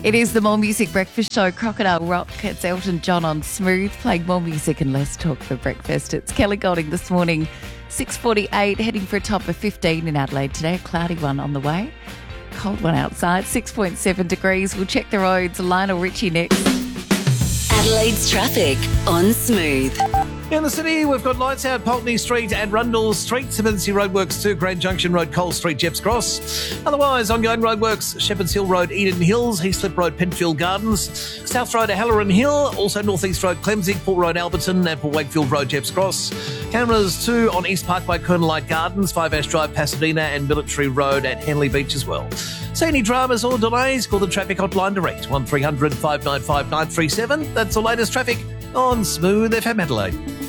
It is the More Music Breakfast Show, Crocodile Rock. It's Elton John on Smooth, playing more music and less talk for breakfast. It's Kelly Golding this morning, 6:48, heading for a top of 15 in Adelaide today. A cloudy one on the way. Cold one outside, 6.7 degrees. We'll check the roads. Lionel Richie next. Adelaide's traffic on Smooth. In the city, we've got lights out Pulteney Street and Rundle Street, Emergency Roadworks 2, Grand Junction Road, Cole Street, Jepps Cross. Otherwise, ongoing roadworks, Shepherds Hill Road, Eden Hills, Heathslip Road, Penfield Gardens, South Road, Halloran Hill, also North East Road, Clemsig, Port Road, Alberton, and Port Wakefield Road, Jepps Cross. Cameras 2 on East Parkway, Colonel Light Gardens, 5 Ash Drive, Pasadena, and Military Road at Henley Beach as well. See any dramas or delays? Call the traffic hotline direct, 1300 595 937. That's the latest traffic on Smooth FM Adelaide.